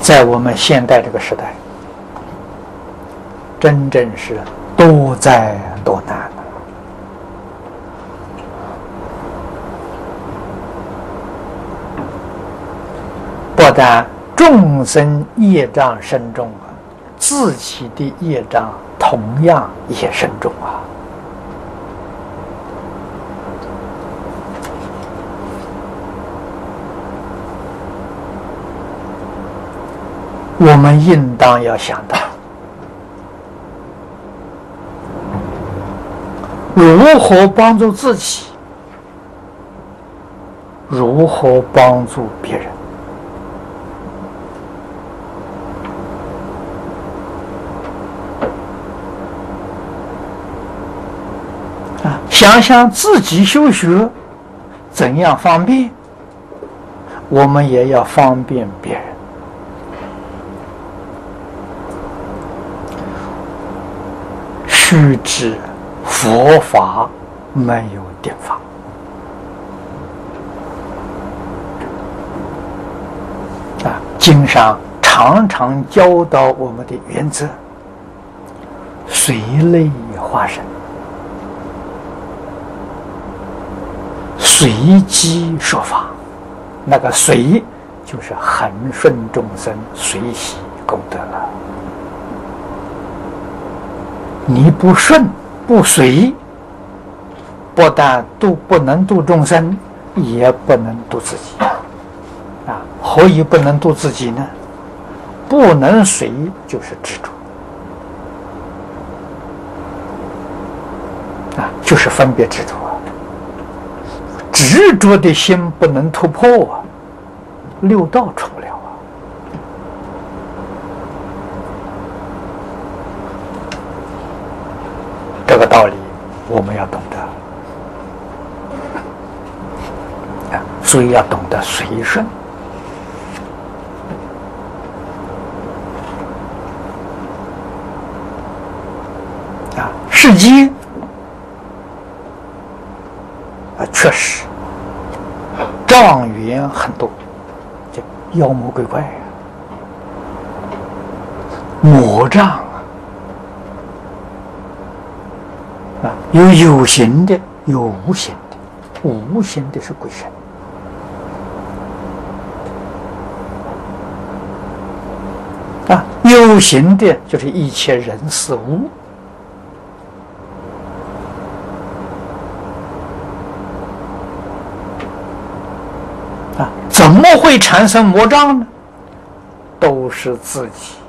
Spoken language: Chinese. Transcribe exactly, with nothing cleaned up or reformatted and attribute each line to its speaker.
Speaker 1: 在我们现代这个时代，真正是多灾多难了。不但众生业障深重啊，自己的业障同样也深重啊。我们应当要想到，如何帮助自己，如何帮助别人。啊，想想自己修学怎样方便，我们也要方便别人。须知佛法没有定法啊，经上常常教导我们的原则，随类化身，随机说法。那个随就是恒顺众生，随喜功德了。你不顺不随，不但度不能度众生，也不能度自己啊！何以不能度自己呢？不能随就是执着啊，就是分别执着啊。执着的心不能突破啊，六道出不了。这个道理我们要懂得啊，所以要懂得随顺啊。世间啊，确实障缘很多，这妖魔鬼怪啊，魔障啊，有有形的，有无形的。无形的是鬼神啊，有形的就是一切人事物啊。怎么会产生魔障呢？都是自己